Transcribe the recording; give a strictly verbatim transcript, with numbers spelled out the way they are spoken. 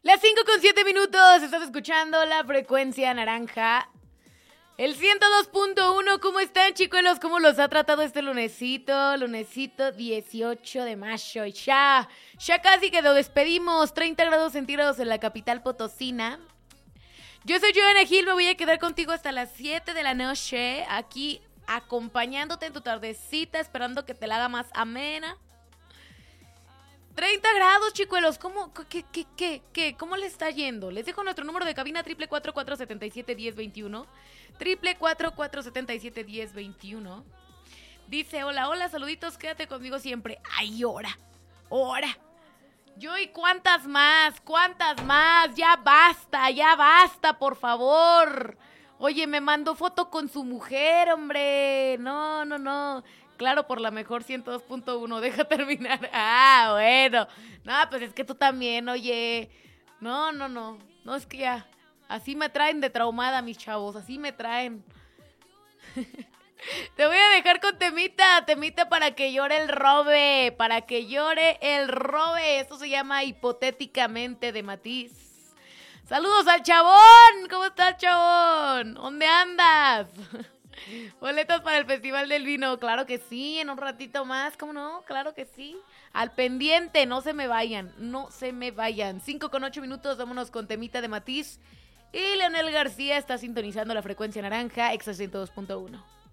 Las cinco con siete minutos, estás escuchando la frecuencia naranja. El ciento dos punto uno, ¿cómo están, chicuelos? ¿Cómo los ha tratado este lunesito? Lunesito dieciocho de mayo. Y ya, ya casi que lo despedimos. treinta grados centígrados en la capital potosina. Yo soy Joana Gil, me voy a quedar contigo hasta las siete de la noche. Aquí acompañándote en tu tardecita, esperando que te la haga más amena. treinta grados, chicuelos, ¿cómo, qué, qué, qué, qué, cómo le está yendo? Les dejo nuestro número de cabina, triple cuatro cuatro siete siete diez veintiuno, triple cuatro cuatro siete siete diez veintiuno. Dice, hola, hola, saluditos, quédate conmigo siempre. Ay, hora, hora. Yo, ¿y cuántas más? ¿Cuántas más? Ya basta, ya basta, por favor. Oye, me mandó foto con su mujer, hombre. No, no, no. Claro, por la mejor ciento dos punto uno, deja terminar. Ah, bueno. No, pues es que tú también, oye. No, no, no. No, es que ya. Así me traen de traumada, mis chavos. Así me traen. Te voy a dejar con temita. Temita para que llore el robe. Para que llore el robe. Esto se llama Hipotéticamente de Matiz. Saludos al chabón. ¿Cómo estás, chabón? ¿Dónde andas? Boletos para el Festival del Vino, claro que sí, en un ratito más, ¿cómo no? Claro que sí. Al pendiente, no se me vayan, no se me vayan. cinco con ocho minutos, vámonos con temita de Matiz. Y Leonel García está sintonizando la frecuencia naranja, Exa ciento dos punto uno.